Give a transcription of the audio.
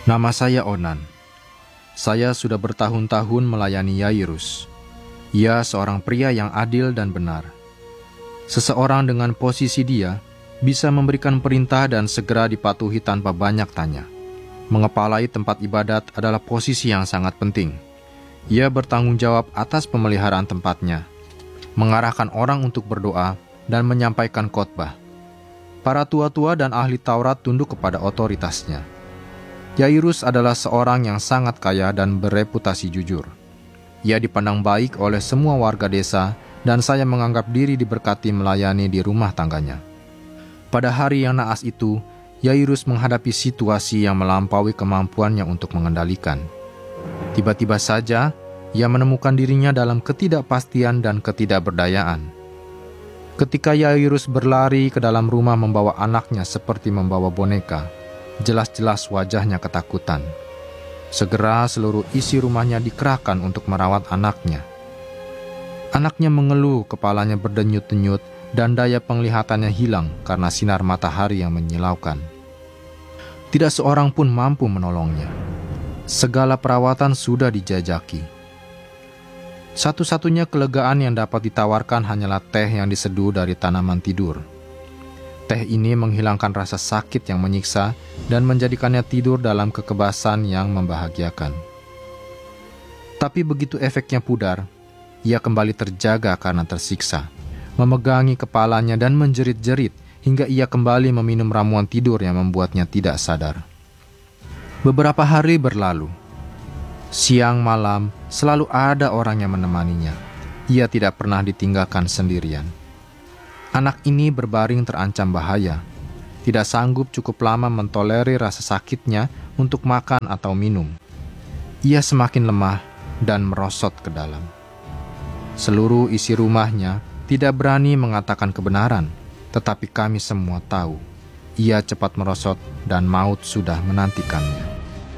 Nama saya Onan. Saya sudah bertahun-tahun melayani Yairus. Ia seorang pria yang adil dan benar. Seseorang dengan posisi dia bisa memberikan perintah dan segera dipatuhi tanpa banyak tanya. Mengepalai tempat ibadat adalah posisi yang sangat penting. Ia bertanggung jawab atas pemeliharaan tempatnya, mengarahkan orang untuk berdoa, dan menyampaikan khotbah. Para tua-tua dan ahli Taurat tunduk kepada otoritasnya. Yairus adalah seorang yang sangat kaya dan bereputasi jujur. Ia dipandang baik oleh semua warga desa, dan saya menganggap diri diberkati melayani di rumah tangganya. Pada hari yang naas itu, Yairus menghadapi situasi yang melampaui kemampuannya untuk mengendalikan. Tiba-tiba saja, ia menemukan dirinya dalam ketidakpastian dan ketidakberdayaan. Ketika Yairus berlari ke dalam rumah membawa anaknya seperti membawa boneka, jelas-jelas wajahnya ketakutan. Segera seluruh isi rumahnya dikerahkan untuk merawat anaknya. Anaknya mengeluh, kepalanya berdenyut-denyut, dan daya penglihatannya hilang karena sinar matahari yang menyilaukan. Tidak seorang pun mampu menolongnya. Segala perawatan sudah dijajaki. Satu-satunya kelegaan yang dapat ditawarkan hanyalah teh yang diseduh dari tanaman tidur. Teh ini menghilangkan rasa sakit yang menyiksa dan menjadikannya tidur dalam kekebasan yang membahagiakan. Tapi begitu efeknya pudar, ia kembali terjaga karena tersiksa, memegangi kepalanya dan menjerit-jerit hingga ia kembali meminum ramuan tidur yang membuatnya tidak sadar. Beberapa hari berlalu. Siang malam selalu ada orang yang menemaninya. Ia tidak pernah ditinggalkan sendirian. Anak ini berbaring terancam bahaya. Tidak sanggup cukup lama mentolerir rasa sakitnya untuk makan atau minum. Ia semakin lemah dan merosot ke dalam. Seluruh isi rumahnya tidak berani mengatakan kebenaran, tetapi kami semua tahu ia cepat merosot dan maut sudah menantikannya.